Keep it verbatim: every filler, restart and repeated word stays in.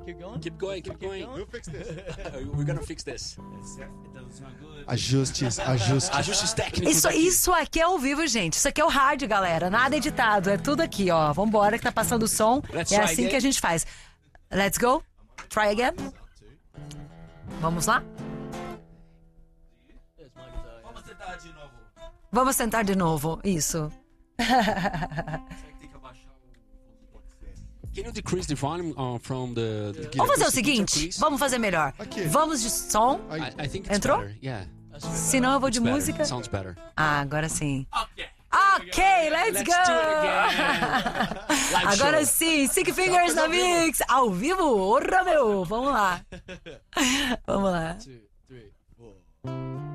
Keep going? Keep going, keep going. We'll fix this. We're gonna fix this. Ajustes, ajustes. Ajustes técnicos Isso, aqui. isso aqui é ao vivo, gente. Isso aqui é o rádio, galera. Nada editado. É tudo aqui, ó. Vambora que tá passando o som. Let's É try assim again. que a gente faz. Let's go. Try again. Vamos lá? Vamos tentar de novo. Vamos tentar de novo. Isso. Será que tem que abaixar o... Can you decrease the volume uh, from the, the Vamos fazer o the seguinte. speaker, please? Vamos fazer melhor. Aqui. Vamos de som. I, I think it's Entrou? better. Yeah. Se não, eu vou de Better. música. Sounds better. Ah, agora sim. Ok. Ok, let's, Let's go! do it again. Live Agora show. sim, Sick Fingers na Mix. Ao vivo, orra meu. Vamos lá. Vamos lá. Two, three, four.